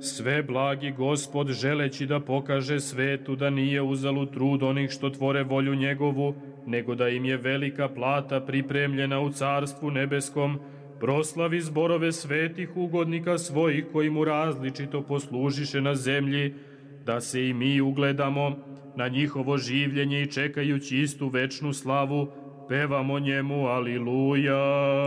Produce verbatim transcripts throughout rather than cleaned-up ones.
sve blagi Gospod, želeći da pokaže svetu da nije uzalud trud onih što tvore volju njegovu, nego da im je velika plata pripremljena u carstvu nebeskom, proslavi zborove svetih ugodnika svojih koji mu različito poslužiše na zemlji, da se i mi ugledamo na njihovo življenje i čekajući istu večnu slavu, pevamo njemu Aliluja.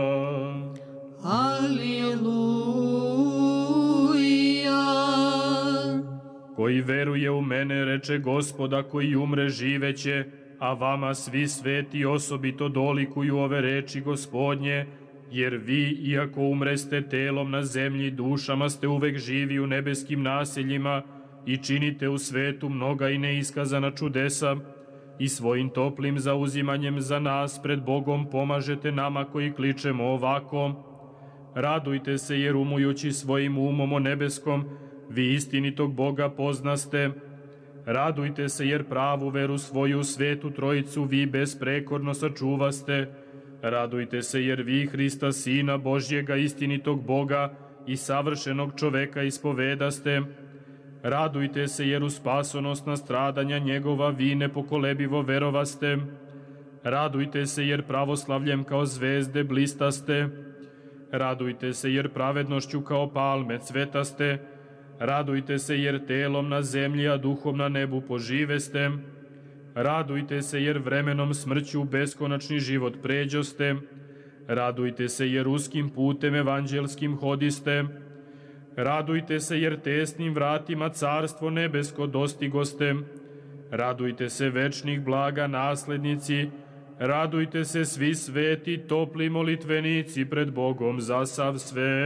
Aliluja. Koji veruje u mene, reče Gospoda, koji umre živeće, a vama svi sveti osobito dolikuju ove reči Gospodnje, jer vi, iako umreste telom na zemlji, dušama ste uvek živi u nebeskim naseljima i činite u svetu mnoga i neiskazana čudesa i svojim toplim zauzimanjem za nas pred Bogom pomažete nama koji kličemo ovako. Radujte se jer umujući svojim umom o nebeskom, vi istinitog Boga poznaste. Radujte se jer pravu veru svoju u svetu trojicu vi besprekorno sačuvaste. Radujte se jer vi Hrista Sina Božjega istinitog Boga i savršenog čoveka ispovedaste. Radujte se jer u spasonosna stradanja njegova vi nepokolebivo verovaste. Radujte se jer pravoslavljem kao zvezde blistaste. Radujte se jer pravednošću kao palme cvetaste. Radujte se jer telom na zemlji, a duhom na nebu poživeste. Radujte se jer vremenom smrću beskonačni život pređoste. Radujte se jer uskim putem evanđelskim hodiste. Radujte se jer tesnim vratima carstvo nebesko dostigoste. Radujte se večnih blaga naslednici. Radujte se svi sveti topli molitvenici pred Bogom za sav svet.